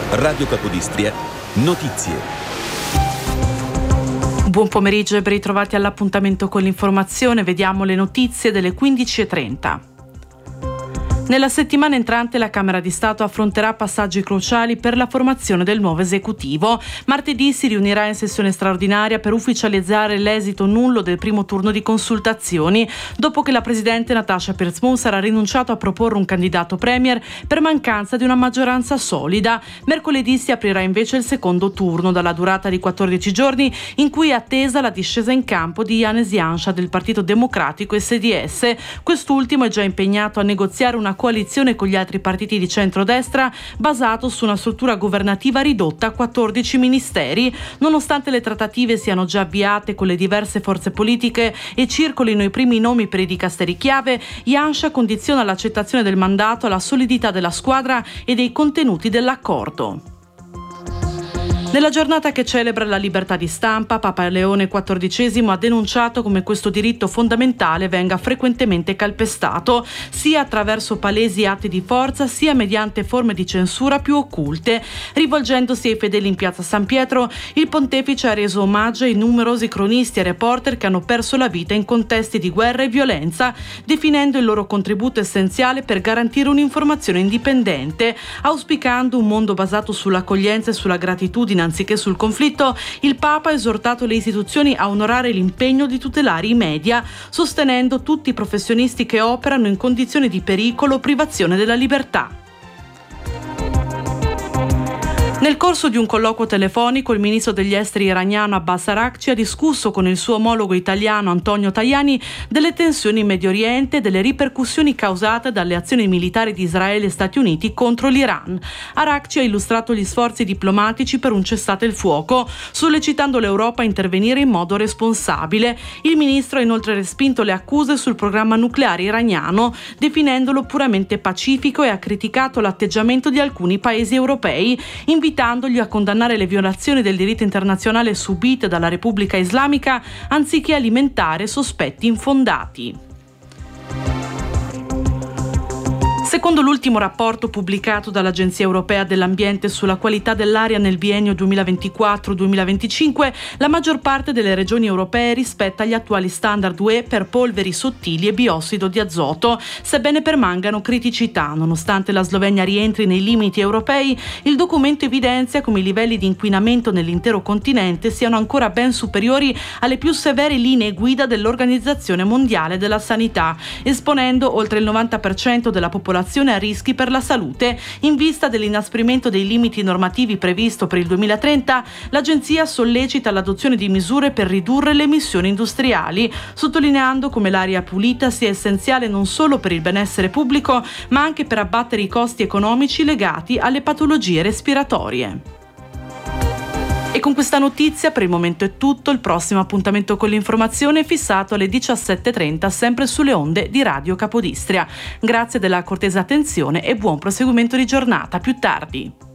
Radio Capodistria, notizie. Buon pomeriggio e ben ritrovati all'appuntamento con l'informazione. Vediamo le notizie delle 15:30. Nella settimana entrante la Camera di Stato affronterà passaggi cruciali per la formazione del nuovo esecutivo. Martedì si riunirà in sessione straordinaria per ufficializzare l'esito nullo del primo turno di consultazioni, dopo che la Presidente Natasha Pirc-Musar sarà rinunciato a proporre un candidato premier per mancanza di una maggioranza solida. Mercoledì si aprirà invece il secondo turno, dalla durata di 14 giorni, in cui è attesa la discesa in campo di Janez Janša del Partito Democratico SDS. Quest'ultimo è già impegnato a negoziare una coalizione con gli altri partiti di centrodestra basato su una struttura governativa ridotta a 14 ministeri. Nonostante le trattative siano già avviate con le diverse forze politiche e circolino i primi nomi per i dicasteri chiave, Janša condiziona l'accettazione del mandato alla solidità della squadra e dei contenuti dell'accordo. Nella giornata che celebra la libertà di stampa, Papa Leone XIV ha denunciato come questo diritto fondamentale venga frequentemente calpestato, sia attraverso palesi atti di forza, sia mediante forme di censura più occulte. Rivolgendosi ai fedeli in piazza San Pietro, il pontefice ha reso omaggio ai numerosi cronisti e reporter che hanno perso la vita in contesti di guerra e violenza, definendo il loro contributo essenziale per garantire un'informazione indipendente. Auspicando un mondo basato sull'accoglienza e sulla gratitudine anziché sul conflitto, il Papa ha esortato le istituzioni a onorare l'impegno di tutelare i media, sostenendo tutti i professionisti che operano in condizioni di pericolo o privazione della libertà. Nel corso di un colloquio telefonico, il ministro degli esteri iraniano Abbas Araghchi ha discusso con il suo omologo italiano Antonio Tajani delle tensioni in Medio Oriente e delle ripercussioni causate dalle azioni militari di Israele e Stati Uniti contro l'Iran. Araghchi ha illustrato gli sforzi diplomatici per un cessate il fuoco, sollecitando l'Europa a intervenire in modo responsabile. Il ministro ha inoltre respinto le accuse sul programma nucleare iraniano, definendolo puramente pacifico, e ha criticato l'atteggiamento di alcuni paesi europei, invitandogli a condannare le violazioni del diritto internazionale subite dalla Repubblica Islamica anziché alimentare sospetti infondati. Secondo l'ultimo rapporto pubblicato dall'Agenzia Europea dell'Ambiente sulla qualità dell'aria nel biennio 2024-2025, la maggior parte delle regioni europee rispetta gli attuali standard UE per polveri sottili e biossido di azoto, sebbene permangano criticità. Nonostante la Slovenia rientri nei limiti europei, il documento evidenzia come i livelli di inquinamento nell'intero continente siano ancora ben superiori alle più severe linee guida dell'Organizzazione Mondiale della Sanità, esponendo oltre il 90% della popolazione a rischi per la salute. In vista dell'inasprimento dei limiti normativi previsto per il 2030, l'agenzia sollecita l'adozione di misure per ridurre le emissioni industriali, sottolineando come l'aria pulita sia essenziale non solo per il benessere pubblico, ma anche per abbattere i costi economici legati alle patologie respiratorie. E con questa notizia per il momento è tutto. Il prossimo appuntamento con l'informazione è fissato alle 17:30, sempre sulle onde di Radio Capodistria. Grazie della cortese attenzione e buon proseguimento di giornata. Più tardi.